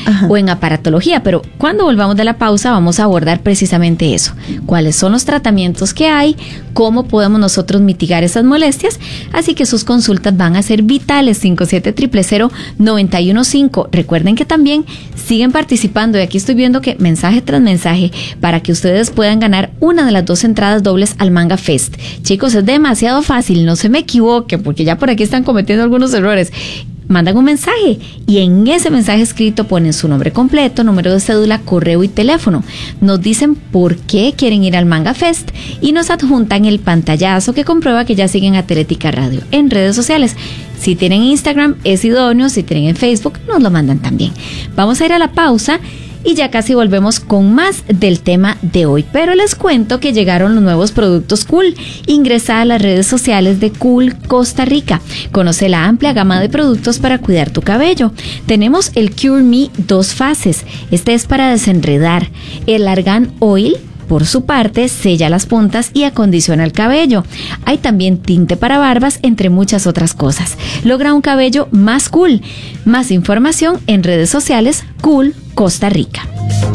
o en aparatología, pero cuando volvamos de la pausa vamos a abordar precisamente eso. ¿Cuáles son los tratamientos que hay? ¿Cómo podemos nosotros mitigar esas molestias? Así que sus consultas van a ser vitales. 57000915. Recuerden que también siguen participando y aquí estoy viendo que mensaje tras mensaje para que ustedes puedan ganar una de las 2 entradas dobles al Manga Fest. Chicos, es demasiado fácil, no se me equivoquen porque ya por aquí están cometiendo algunos errores. Mandan un mensaje y en ese mensaje escrito ponen su nombre completo, número de cédula, correo y teléfono. Nos dicen por qué quieren ir al Manga Fest y nos adjuntan el pantallazo que comprueba que ya siguen Atlética Radio en redes sociales. Si tienen Instagram es idóneo, si tienen en Facebook nos lo mandan también. Vamos a ir a la pausa y ya casi volvemos con más del tema de hoy. Pero les cuento que llegaron los nuevos productos Cool. Ingresa a las redes sociales de Cool Costa Rica. Conoce la amplia gama de productos para cuidar tu cabello. Tenemos el Cure Me 2 fases. Este es para desenredar. El Argan Oil, por su parte, sella las puntas y acondiciona el cabello. Hay también tinte para barbas, entre muchas otras cosas. Logra un cabello más cool. Más información en redes sociales Cool Costa Rica.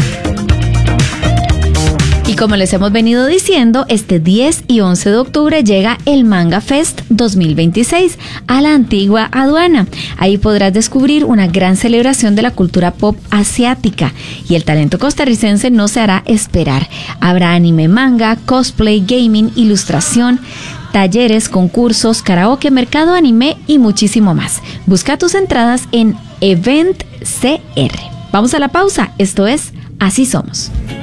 Y como les hemos venido diciendo, este 10 y 11 de octubre llega el Manga Fest 2026 a la antigua aduana. Ahí podrás descubrir una gran celebración de la cultura pop asiática y el talento costarricense no se hará esperar. Habrá anime, manga, cosplay, gaming, ilustración, talleres, concursos, karaoke, mercado anime y muchísimo más. Busca tus entradas en Event CR. Vamos a la pausa. Esto es Así Somos.